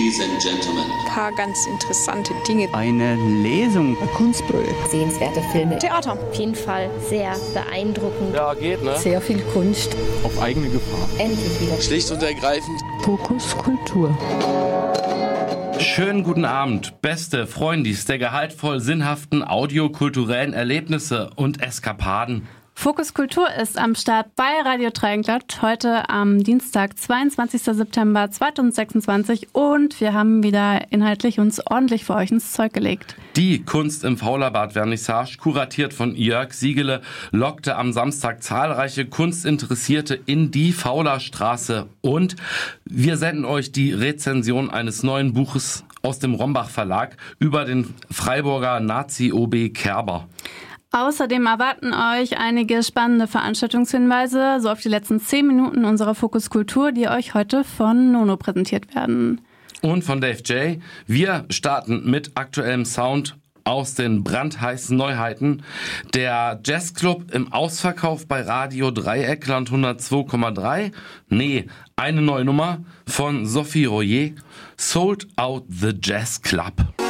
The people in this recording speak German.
Ladies and Gentlemen. Ein paar ganz interessante Dinge. Eine Lesung. Ein Kunstprojekt. Sehenswerte Filme. Theater. Auf jeden Fall sehr beeindruckend. Ja, geht, ne? Sehr viel Kunst. Auf eigene Gefahr. Endlich wieder. Schlicht und ergreifend. Fokus Kultur. Schönen guten Abend, beste Freundis der gehaltvoll sinnhaften audiokulturellen Erlebnisse und Eskapaden. Fokus Kultur ist am Start bei Radio Dreieckland heute am Dienstag, 22. September 2026 und wir haben wieder inhaltlich uns ordentlich für euch ins Zeug gelegt. Die Kunst im Faulerbad Vernissage, kuratiert von Jörg Siegele, lockte am Samstag zahlreiche Kunstinteressierte in die Faulerstraße und wir senden euch die Rezension eines neuen Buches aus dem Rombach Verlag über den Freiburger Nazi-OB Kerber. Außerdem erwarten euch einige spannende Veranstaltungshinweise, so auf die letzten 10 Minuten unserer Fokus Kultur, die euch heute von Nono präsentiert werden. Und von Dave J. Wir starten mit aktuellem Sound aus den brandheißen Neuheiten. Der Jazzclub im Ausverkauf bei Radio Dreieckland 102,3. Nee, eine neue Nummer von Sophie Royer. Sold Out the Jazz Club.